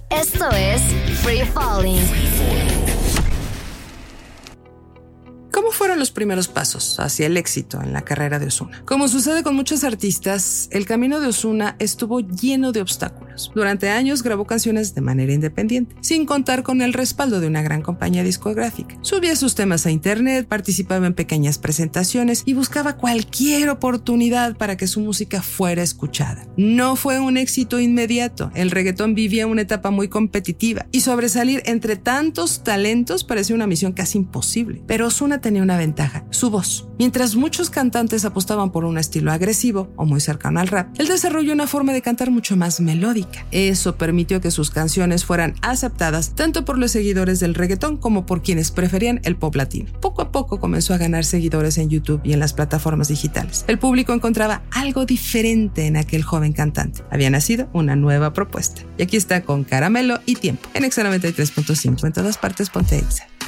Esto es Free Falling. ¿Cómo fueron los primeros pasos hacia el éxito en la carrera de Ozuna? Como sucede con muchos artistas, el camino de Ozuna estuvo lleno de obstáculos. Durante años grabó canciones de manera independiente, sin contar con el respaldo de una gran compañía discográfica. Subía sus temas a internet, participaba en pequeñas presentaciones y buscaba cualquier oportunidad para que su música fuera escuchada. No fue un éxito inmediato. El reggaetón vivía una etapa muy competitiva y sobresalir entre tantos talentos parecía una misión casi imposible. Pero Ozuna tenía una ventaja, su voz. Mientras muchos cantantes apostaban por un estilo agresivo o muy cercano al rap, él desarrolló una forma de cantar mucho más melódica. Eso permitió que sus canciones fueran aceptadas tanto por los seguidores del reggaetón como por quienes preferían el pop latino. Poco a poco comenzó a ganar seguidores en YouTube y en las plataformas digitales. El público encontraba algo diferente en aquel joven cantante. Había nacido una nueva propuesta. Y aquí está con Caramelo y Tiempo en Exa 93.5. En todas partes, ponte Exa.